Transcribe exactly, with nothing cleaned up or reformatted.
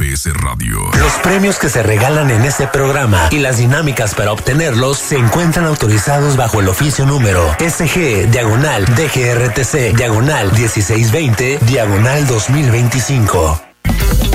B S Radio. Los premios que se regalan en este programa y las dinámicas para obtenerlos se encuentran autorizados bajo el oficio número S G diagonal D G R T C diagonal dieciséis veinte diagonal dos mil veinticinco.